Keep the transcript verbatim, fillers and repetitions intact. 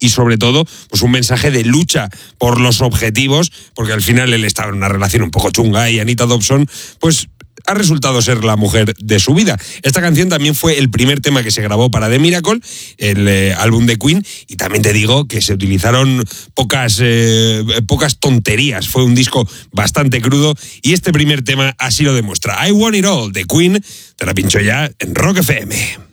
y sobre todo pues un mensaje de lucha por los objetivos, porque al final él estaba en una relación un poco chunga y Anita Dobson pues ha resultado ser la mujer de su vida. Esta canción también fue el primer tema que se grabó para The Miracle, el eh, álbum de Queen, y también te digo que se utilizaron pocas, eh, pocas tonterías. Fue un disco bastante crudo y este primer tema así lo demuestra. I Want It All de Queen, te la pincho ya en Rock F M.